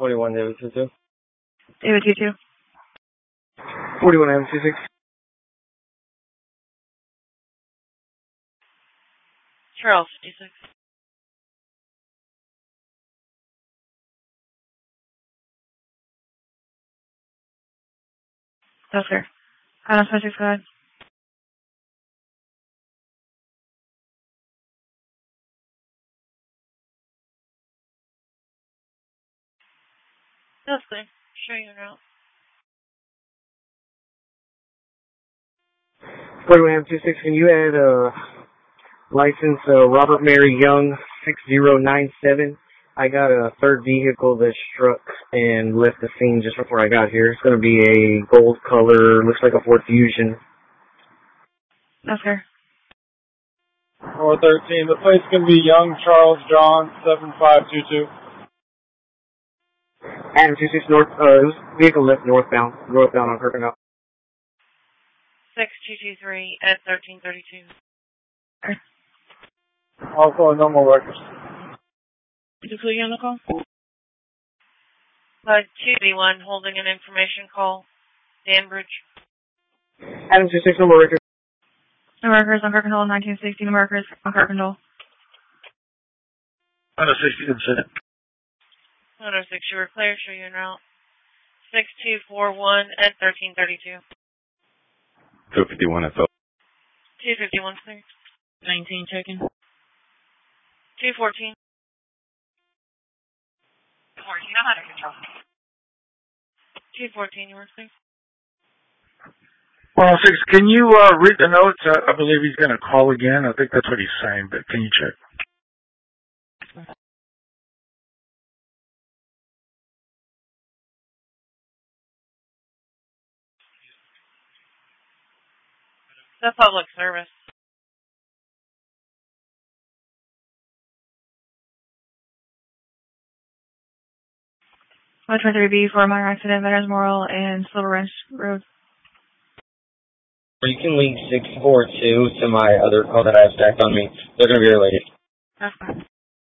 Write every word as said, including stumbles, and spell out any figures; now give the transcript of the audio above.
forty-one David two two. David two two. forty-one Adam two six. Charles fifty-six. That's fair. Adam twenty-six, go ahead. That's clear. Sure you're out. forty-one Adam two six, can you add uh, license uh, Robert Mary Young six zero nine seven? I got a third vehicle that struck and left the scene just before I got here. It's going to be a gold color, looks like a Ford Fusion. That's fair. four thirteen, the plate's going to be Young Charles John seven five two two. Adam two six north, uh, vehicle left northbound, northbound on Kirkendall. six two two three at thirteen thirty-two. Also, no more records. Did you put you on the call? Uh, two B one holding an information call. Danbridge. Adam two six, no more records. No markers on Kirkendall, nineteen sixty. No markers on Kirkendall. one oh six, you can sit. one oh six, you were clear, show you en route. six two four one at thirteen thirty-two. two fifty-one F L. two fifty-one, clear. nineteen, checking. two fourteen. fourteen, I'm out of control. two fourteen, you were clear. one oh six, can you uh, read the notes? Uh, I believe he's going to call again. I think that's what he's saying, but can you check? The public service. one twenty-three B for a minor accident, Veterans Memorial and Silver Ranch Road. You can link six four two to my other call that I have stacked on me. They're going to be related. That's fine.